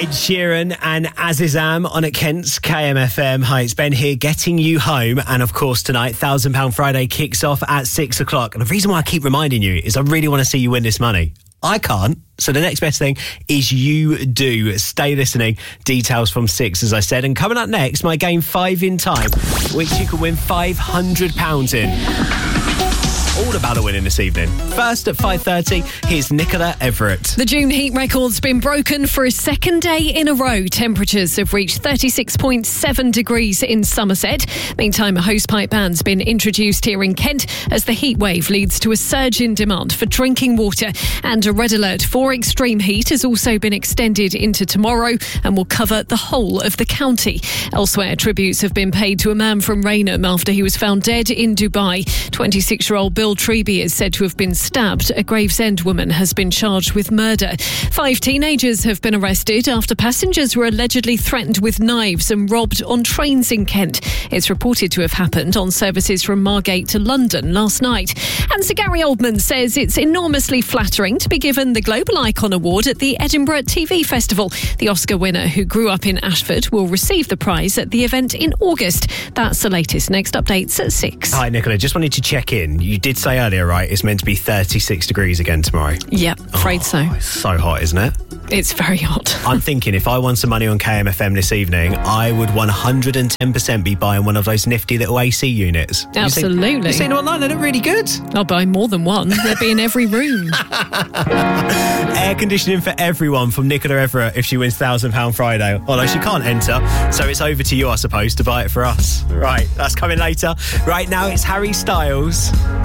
Ed Sheeran and Azizam on at Kent's KMFM. Hi, it's Ben here getting you home. And of course tonight, £1,000 Friday kicks off at 6 o'clock. And the reason why I keep reminding you is I really want to see you win this money. I can't. So the next best thing is you do. Stay listening. Details from 6, as I said. And coming up next, my game 5 in Time, which you can win £500 in. All about a winning this evening. First at 5:30, here's Nicola Everett. The June heat record's been broken for a second day in a row. Temperatures have reached 36.7 degrees in Somerset. Meantime, a hosepipe ban's been introduced here in Kent as the heat wave leads to a surge in demand for drinking water. And a red alert for extreme heat has also been extended into tomorrow and will cover the whole of the county. Elsewhere, tributes have been paid to a man from Raynham after he was found dead in Dubai. 26-year-old Bill Treby is said to have been stabbed. A Gravesend woman has been charged with murder. 5 teenagers have been arrested after passengers were allegedly threatened with knives and robbed on trains in Kent. It's reported to have happened on services from Margate to London last night. And Sir Gary Oldman says it's enormously flattering to be given the Global Icon Award at the Edinburgh TV Festival. The Oscar winner, who grew up in Ashford, will receive the prize at the event in August. That's the latest. Next updates at 6. Hi, Nicola. Just wanted to check in. You did say earlier, right, it's meant to be 36 degrees again tomorrow. Yep, afraid so. It's so hot, isn't it? It's very hot. I'm thinking if I won some money on KMFM this evening, I would 110% be buying one of those nifty little AC units. Absolutely. You've seen them online? They look really good. I'll buy more than one. They'll be in every room. Air conditioning for everyone from Nicola Everett if she wins £1,000 Friday. Although she can't enter, so it's over to you, I suppose, to buy it for us. Right, that's coming later. Right now, it's Harry Styles.